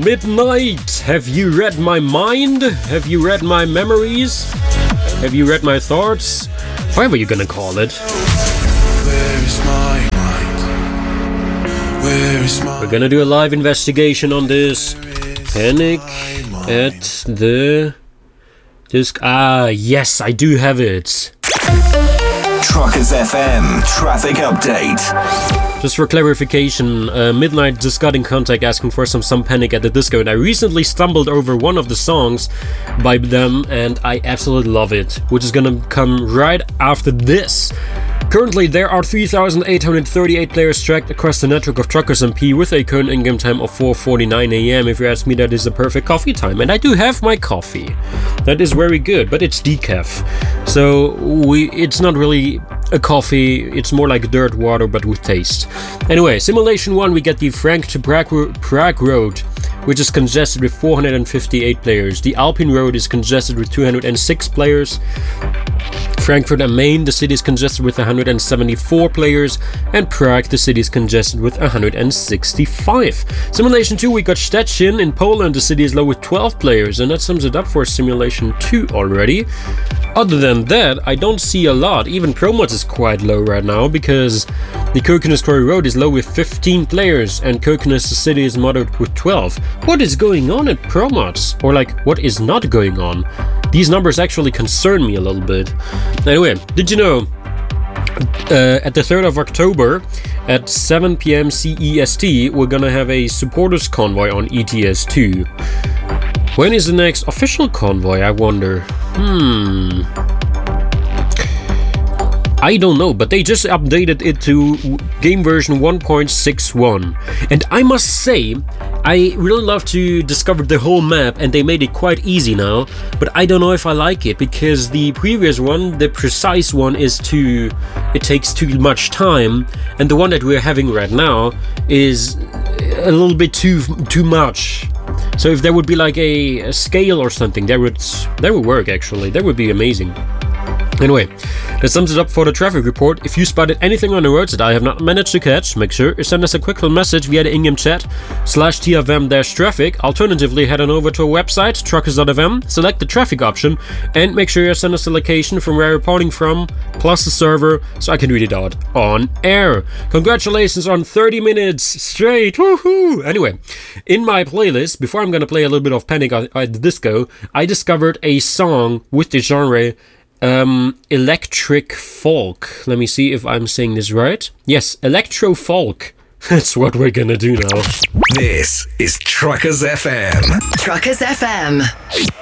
Midnight. Have you read my mind? Have you read my memories? Have you read my thoughts? Whatever you're gonna call it. Where is my mind? Where is my... We're gonna do a live investigation on this. Panic at the disc. Ah, yes, I do have it. Truckers FM traffic update. Just for clarification, Midnight just got in contact asking for some Panic at the Disco, and I recently stumbled over one of the songs by them, and I absolutely love it, which is gonna come right after this. Currently, there are 3,838 players tracked across the network of Truckers MP with a current in-game time of 4:49 AM. If you ask me, that is the perfect coffee time, and I do have my coffee. That is very good, but it's decaf, so it's not really a coffee, it's more like dirt water but with taste. Anyway, Simulation 1, we get the Frank to Prague Road, which is congested with 458 players. The Alpine Road is congested with 206 players. Frankfurt am Main, the city is congested with 174 players, and Prague, the city is congested with 165. Simulation 2, we got Szczecin in Poland, the city is low with 12 players, and that sums it up for Simulation 2 already. Other than that, I don't see a lot. Even Promods is quite low right now, because the Kirkenes Quarry Road is low with 15 players, and Kirkenes, the city, is moderate with 12. What is going on at Promods? Or like, what is not going on? These numbers actually concern me a little bit. Anyway, did you know, at the 3rd of October, at 7 PM CEST, we're gonna have a supporters convoy on ETS2. When is the next official convoy, I wonder? I don't know, but they just updated it to game version 1.61. And I must say, I really love to discover the whole map, and they made it quite easy now, but I don't know if I like it, because the previous one, the precise one, it takes too much time, and the one that we're having right now is a little bit too much. So if there would be like a scale or something, that would work actually. That would be amazing. Anyway, that sums it up for the traffic report. If you spotted anything on the roads that I have not managed to catch, make sure you send us a quick little message via the in-game chat /TFM-traffic. Alternatively, head on over to our website, truckers.fm, select the traffic option, and make sure you send us the location from where you're reporting from, plus the server, so I can read it out on air. Congratulations on 30 minutes straight, woohoo! Anyway, in my playlist, before I'm gonna play a little bit of Panic at the Disco, I discovered a song with the genre electric folk. Let me see if I'm saying this right. Yes, electro folk. That's what we're gonna do now. This is Truckers FM. Truckers FM.